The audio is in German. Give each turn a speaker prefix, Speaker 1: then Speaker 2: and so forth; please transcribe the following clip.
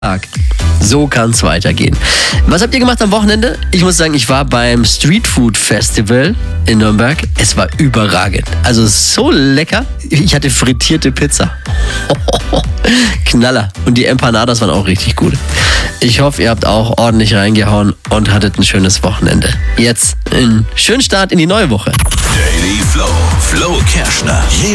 Speaker 1: So kann es weitergehen. Was habt ihr gemacht am Wochenende? Ich muss sagen, ich war beim Street Food Festival in Nürnberg. Es war überragend. Also so lecker. Ich hatte frittierte Pizza. Knaller. Und die Empanadas waren auch richtig gut. Ich hoffe, ihr habt auch ordentlich reingehauen und hattet ein schönes Wochenende. Jetzt einen schönen Start in die neue Woche.
Speaker 2: Daily Flow. Flo Kerschner.